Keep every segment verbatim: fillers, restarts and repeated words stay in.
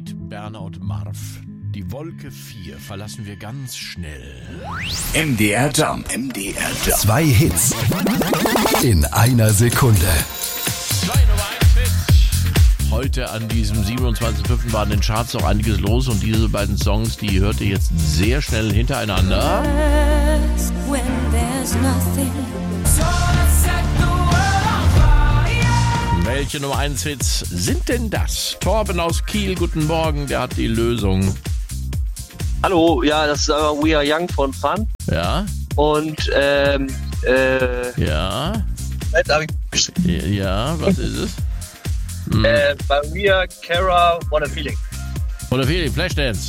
mit Berner und Marv. Die Wolke vier verlassen wir ganz schnell. M D R Jump. M D R Jump. Zwei Hits in einer Sekunde. Zwei Nummer eins Hits. Heute an diesem siebenundzwanzigsten fünften war in den Charts noch einiges los und diese beiden Songs, die hört ihr jetzt sehr schnell hintereinander. When there's nothing. Welche Nummer eins Hits sind denn das? Torben aus Kiel, guten Morgen, der hat die Lösung. Hallo, ja, das ist aber We Are Young von Fun. Ja? Und, ähm, äh... Ja? Jetzt hab ich... Ja, was ist es? Hm. Äh, Maria Cara, What a Feeling. What a Feeling, Flashdance.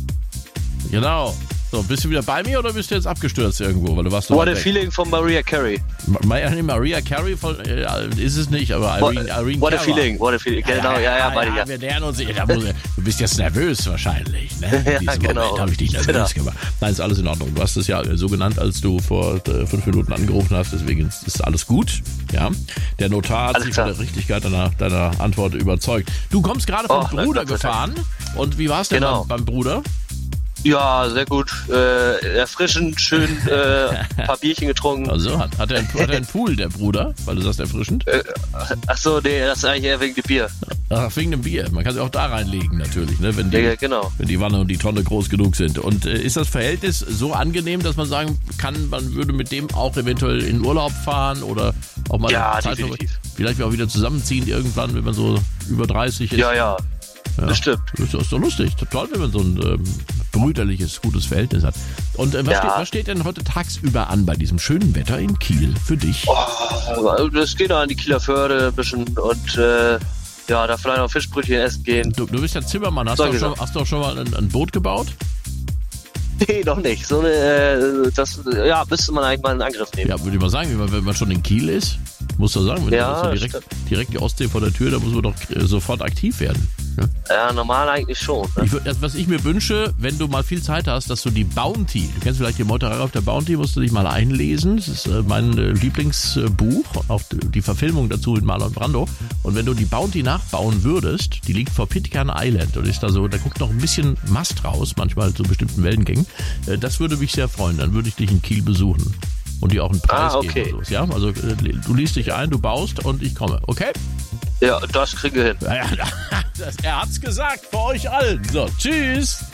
Genau. So, bist du wieder bei mir oder bist du jetzt abgestürzt irgendwo? Weil du warst What a weg. Feeling von Maria Carey. Ma- Maria Carey von, äh, ist es nicht, aber Irene, What, Irene what a Cara. Feeling, What a Feeling, genau, ja, ja, ja, beide, ja. Wir nähern uns, da muss, du bist jetzt nervös wahrscheinlich, ne? In Ja, diesem genau. Moment habe ich dich nervös Genau. gemacht. Nein, ist alles in Ordnung. Du hast es ja so genannt, als du vor äh, fünf Minuten angerufen hast, deswegen ist, ist alles gut, ja. Der Notar hat Alles sich klar. von der Richtigkeit deiner, deiner Antwort überzeugt. Du kommst gerade vom Oh, Bruder Gott sei Dank. gefahren und wie war es denn Genau. beim, beim Bruder? Ja, sehr gut, äh, erfrischend, schön, äh, ein paar Bierchen getrunken. Also, hat, hat, er einen, hat er einen Pool, der Bruder, weil du sagst erfrischend? Äh, ach so, nee, das ist eigentlich eher wegen dem Bier. Ach, wegen dem Bier. Man kann sie auch da reinlegen natürlich, ne? Wenn die, Ja, genau. wenn die Wanne und die Tonne groß genug sind. Und äh, ist das Verhältnis so angenehm, dass man sagen kann, man würde mit dem auch eventuell in Urlaub fahren oder auch mal Ja, eine Zeit definitiv. vielleicht auch wieder zusammenziehen irgendwann, wenn man so über dreißig ist? Ja, ja, Ja. bestimmt. Das ist doch lustig. Toll, wenn man so ein ähm, brüderliches, gutes Verhältnis hat. Und äh, was, Ja. steht, was steht denn heute tagsüber an bei diesem schönen Wetter in Kiel für dich? Oh, das geht da an die Kieler Förde ein bisschen und, äh, ja, da vielleicht noch Fischbrötchen essen gehen. Du, du bist ja Zimmermann. Hast du Solche auch schon, Sachen. hast du auch schon mal ein, ein Boot gebaut? Nee, noch nicht. So eine, äh, das, ja, müsste man eigentlich mal in Angriff nehmen. Ja, würde ich mal sagen, wenn man, wenn man schon in Kiel ist, muss man sagen, wenn Ja, du so direkt, direkt die Ostsee vor der Tür, da muss man doch äh, sofort aktiv werden. Ja? Ja, normal eigentlich schon. Ne? Ich würd, das, was ich mir wünsche, wenn du mal viel Zeit hast, dass du die Bounty, du kennst vielleicht die Meuterei auf der Bounty, musst du dich mal einlesen. Das ist äh, mein äh, Lieblingsbuch, auch die Verfilmung dazu mit Marlon Brando. Und wenn du die Bounty nachbauen würdest, die liegt vor Pitcairn Island und ist da so, da guckt noch ein bisschen Mast raus, manchmal zu bestimmten Wellengängen. Äh, das würde mich sehr freuen, dann würde ich dich in Kiel besuchen. Und dir auch einen Preis Ah, okay. geben. Und so. Ja? Also äh, du liest dich ein, du baust und ich komme. Okay? Ja, das kriegen wir hin. Ja, ja, das, er hat's gesagt, für euch allen. So, tschüss.